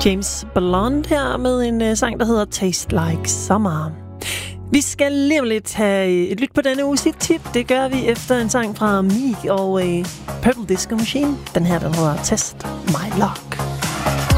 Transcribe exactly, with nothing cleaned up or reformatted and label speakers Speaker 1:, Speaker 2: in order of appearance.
Speaker 1: James Blunt her med en uh, sang, der hedder Taste Like Summer. Vi skal lige om lidt have et lyt på denne uges hit-tip. Det gør vi efter en sang fra Meek og uh, Purple Disco Machine. Den her, der hedder Test My Luck.